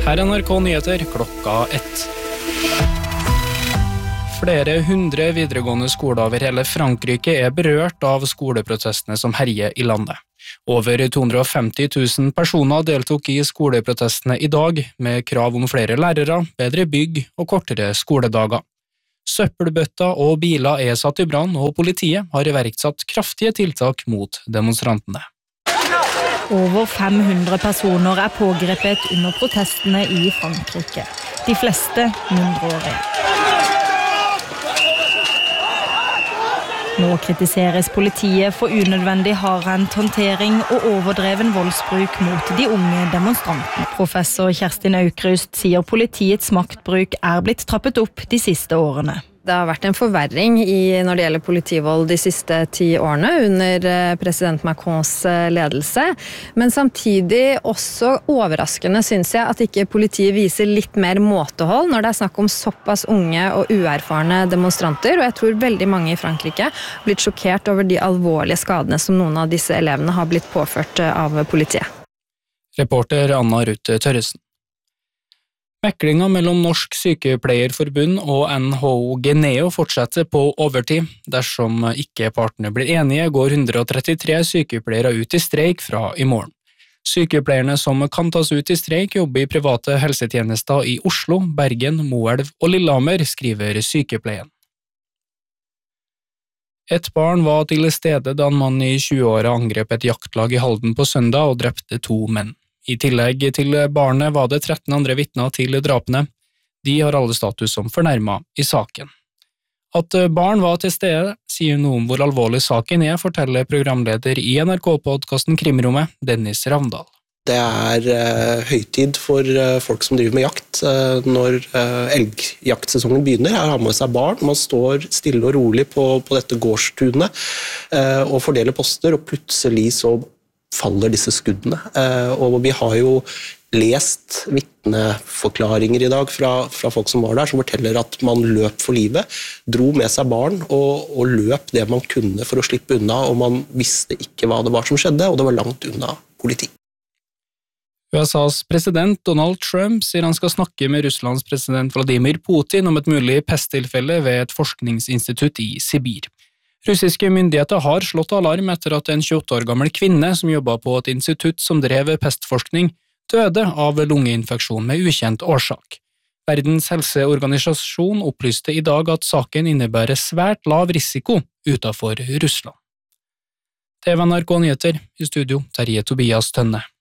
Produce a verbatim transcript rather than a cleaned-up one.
Her er N R K Nyheter klokka ett. Flere hundre videregående skoler over hele Frankrike er berørt av skoleprotestene som herjer i landet. Over to hundre og femti tusen personer deltok i skoleprotestene i dag, med krav om flere lærere, bedre bygg og kortere skoledager. Søppelbøtter og biler er satt i brann, og politiet har iverksatt kraftige tiltak mot demonstrantene. Over fem hundre personer er pågrepet under protestene i Frankrike. De fleste mindreårige. Nå kritiseres politiet for unødvendig hardhendt håndtering og overdreven voldsbruk mot de unge demonstrantene. Professor Kerstin Aukrust sier politiets maktbruk er blitt trappet opp de siste årene. Det har vært en forverring i, når det gjelder politivold de siste ti årene under president Macrons ledelse, men samtidig også overraskende synes jeg at ikke politiet viser litt mer måtehold når det er snakk om såpass unge og uerfarne demonstranter, og jeg tror veldig mange i Frankrike har blitt sjokkert over de alvorlige skadene som noen av disse elevene har blitt påført av politiet. Reporter Anna Ruth Tørresen. Meklinga mellom Norsk Sykepleierforbund og N H O Geneo fortsetter på overtid. Dersom ikke partene blir enige, går one hundred thirty-three sykepleiere ut i streik fra i morgen. Sykepleierne som kan tas ut i streik jobber i private helsetjenester i Oslo, Bergen, Moelv og Lillehammer, skriver Sykepleien. Et barn var til stede da en mann i tjueåra angrep et jaktlag i Halden på søndag og drepte to menn. I tillegg til barnet var det tretten andre vitner til drapene. De har alle status som fornærmet i saken. At barn var til stede sier noe om hvor alvorlig saken er, forteller programleder i N R K-podcasten Krimrommet, Dennis Ravndal. Det er uh, høytid for uh, folk som driver med jakt. Uh, når uh, elgjaktsesongen begynner, her har man med seg barn. Man står stille og rolig på, på dette gårdstunet uh, og fordeler poster, og plutselig så faller disse skuddene. Og vi har jo lest vitneforklaringer i dag fra, fra folk som var der, som forteller at man løp for livet, dro med seg barn og, og løp det man kunne for å slippe unna, og man visste ikke hva det var som skjedde, og det var langt unna politi. U S A's president Donald Trump sier han skal snakke med Russlands president Vladimir Putin om et mulig pesttilfelle ved et forskningsinstitutt i Sibir. Russiske myndigheter har slått alarm etter at en tjueåtte år gammel kvinne som jobbet på et institutt som drev pestforskning, døde av lungeinfeksjon med ukjent årsak. Verdens helseorganisasjon opplyste i dag at saken innebærer svært lav risiko utenfor Russland. T V N R K Nyheter, i studio Terje Tobias Tønne.